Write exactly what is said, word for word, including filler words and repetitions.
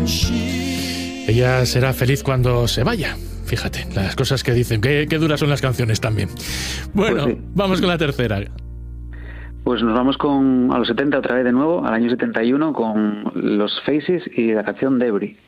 Ella será feliz cuando se vaya. Fíjate, las cosas que dicen. Qué, qué duras son las canciones también. Bueno, pues sí. Vamos con la tercera. Pues nos vamos con a los setenta otra vez de nuevo, al año setenta y uno, con los Faces y la canción Debris.